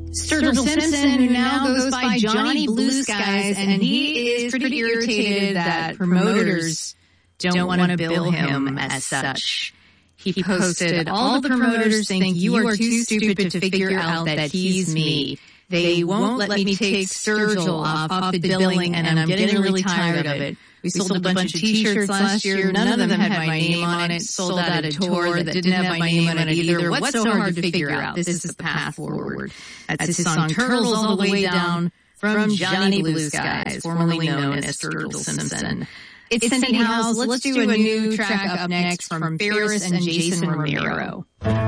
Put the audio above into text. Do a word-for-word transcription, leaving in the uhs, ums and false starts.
Sturgill Simpson, who now goes by Johnny Blue Skies, and he is pretty irritated that promoters don't want to bill him as such. He posted, all the promoters think you are too stupid to figure out that he's me. They won't let me take Sturgill off, off the billing, and I'm getting really tired of it. We sold a bunch of T-shirts last year. None of them had my name on it. Sold out a tour that didn't have my name on it either. What's so hard to figure out? This is the path forward. That's his song Turtles All the Way Down from Johnny Blue Skies, formerly known as Sturgill Simpson. It's Cindy Howes. Let's do a new track up next from Ferris and Jason Romero.